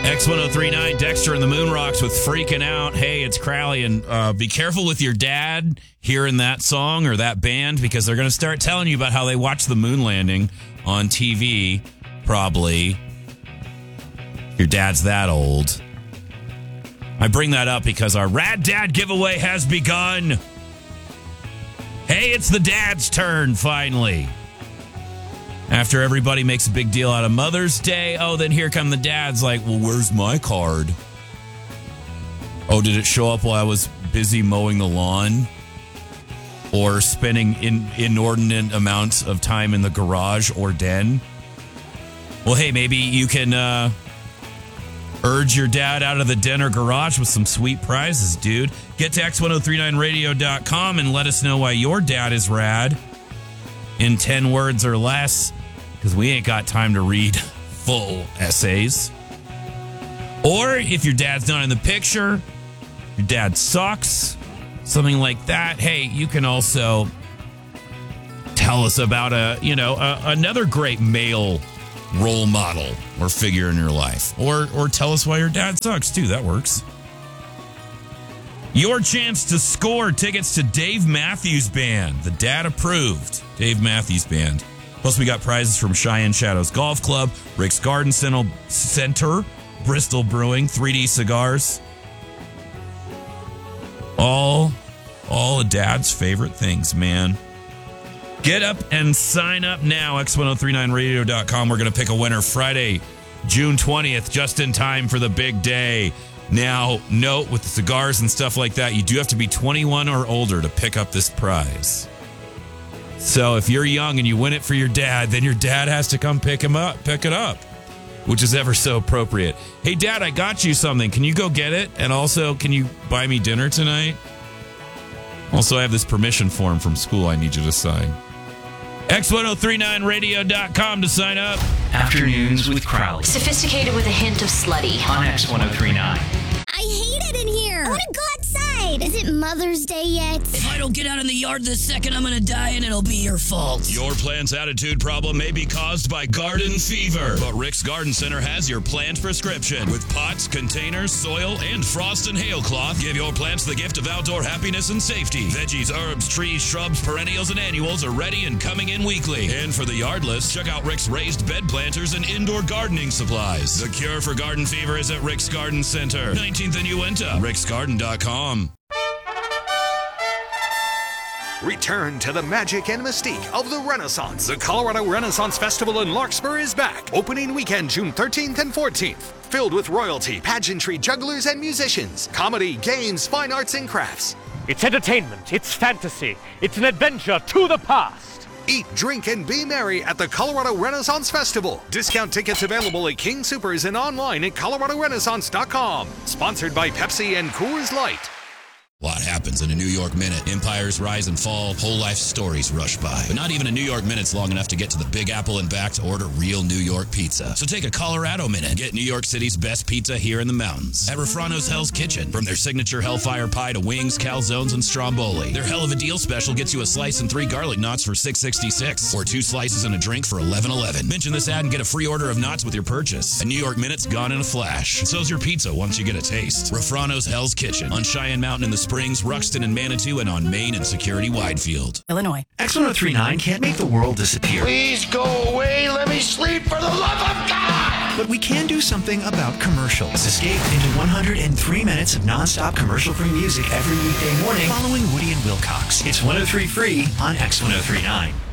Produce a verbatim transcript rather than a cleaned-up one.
X ten thirty-nine, Dexter and the Moon Rocks with Freaking Out. Hey, it's Crowley, and uh, be careful with your dad hearing that song or that band, because they're going to start telling you about how they watched the moon landing on T V, probably. Your dad's that old. I bring that up because our Rad Dad giveaway has begun. Hey, it's the dad's turn, finally. After everybody makes a big deal out of Mother's Day, oh, then here come the dads like, well, where's my card? Oh, did it show up while I was busy mowing the lawn? Or spending in, inordinate amounts of time in the garage or den? Well, hey, maybe you can uh, urge your dad out of the den or garage with some sweet prizes, dude. Get to X ten thirty-nine radio dot com and let us know why your dad is rad in ten words or less, because we ain't got time to read full essays. Or if your dad's not in the picture, your dad sucks, something like that, hey, you can also tell us about a, you know, a, another great male role model or figure in your life. Or or tell us why your dad sucks, too. That works. Your chance to score tickets to Dave Matthews Band, the dad approved Dave Matthews Band. Plus, we got prizes from Cheyenne Shadows Golf Club, Rick's Garden Center, Bristol Brewing, three D Cigars. All, all a dad's favorite things, man. Get up and sign up now, X ten thirty-nine radio dot com. We're going to pick a winner Friday, June twentieth, just in time for the big day. Now, note, with the cigars and stuff like that, you do have to be twenty-one or older to pick up this prize. So if you're young and you win it for your dad, then your dad has to come pick him up, pick it up, which is ever so appropriate. Hey, Dad, I got you something. Can you go get it? And also, can you buy me dinner tonight? Also, I have this permission form from school I need you to sign. X ten thirty-nine radio dot com to sign up. Afternoons with Crowley. Sophisticated with a hint of slutty. On X ten thirty-nine. I hate it in here. I want to go outside. Is it Mother's Day yet? If I don't get out in the yard this second, I'm going to die, and it'll be your fault. Your plant's attitude problem may be caused by garden fever, but Rick's Garden Center has your plant prescription. With pots, containers, soil, and frost and hail cloth, give your plants the gift of outdoor happiness and safety. Veggies, herbs, trees, shrubs, perennials, and annuals are ready and coming in weekly. And for the yardless, check out Rick's raised bed planters and indoor gardening supplies. The cure for garden fever is at Rick's Garden Center, nineteenth and Uinta, ricks garden dot com. Return to the magic and mystique of the Renaissance. The Colorado Renaissance Festival in Larkspur is back. Opening weekend, June thirteenth and fourteenth. Filled with royalty, pageantry, jugglers, and musicians. Comedy, games, fine arts, and crafts. It's entertainment. It's fantasy. It's an adventure to the past. Eat, drink, and be merry at the Colorado Renaissance Festival. Discount tickets available at King Soopers and online at colorado renaissance dot com. Sponsored by Pepsi and Coors Light. A lot happens in a New York minute. Empires rise and fall, whole life stories rush by. But not even a New York minute's long enough to get to the Big Apple and back to order real New York pizza. So take a Colorado minute and get New York City's best pizza here in the mountains. At Refrano's Hell's Kitchen. From their signature Hellfire Pie to wings, calzones, and stromboli. Their Hell of a Deal special gets you a slice and three garlic knots for six sixty-six. Or two slices and a drink for eleven eleven. Mention this ad and get a free order of knots with your purchase. A New York minute's gone in a flash. So's your pizza once you get a taste. Refrano's Hell's Kitchen. On Cheyenne Mountain in the Springs, Ruxton and Manitou, and on Main and Security Widefield, Illinois. X ten thirty-nine can't make the world disappear. Please go away. Let me sleep for the love of God. But we can do something about commercials. Escape into one hundred three minutes of nonstop commercial-free music every weekday morning following Woody and Wilcox. It's one oh three free on X ten thirty-nine.